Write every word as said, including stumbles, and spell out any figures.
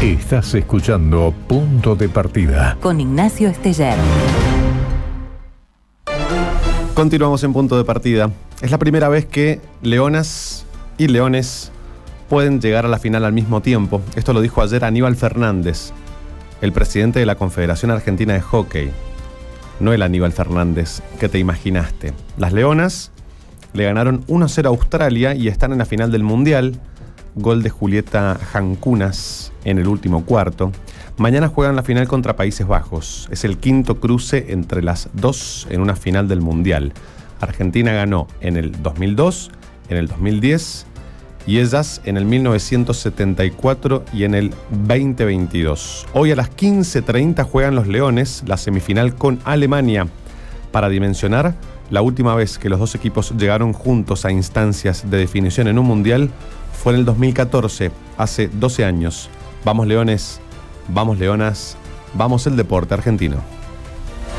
Estás escuchando Punto de Partida con Ignacio Esteller. Continuamos en Punto de Partida. Es la primera vez que leonas y leones pueden llegar a la final al mismo tiempo. Esto lo dijo ayer Aníbal Fernández, el presidente de la Confederación Argentina de Hockey. No el Aníbal Fernández que te imaginaste. Las leonas le ganaron uno a cero a Australia y están en la final del Mundial. Gol de Julieta Jancunas en el último cuarto. Mañana juegan la final contra Países Bajos. Es el quinto cruce entre las dos en una final del Mundial. Argentina ganó en el dos mil dos, en el dos mil diez y ellas en el mil novecientos setenta y cuatro y en el veinte veintidós. Hoy a las quince treinta juegan los Leones la semifinal con Alemania. Para dimensionar, la última vez que los dos equipos llegaron juntos a instancias de definición en un Mundial fue en el dos mil catorce, hace doce años. Vamos Leones, vamos Leonas, vamos el deporte argentino.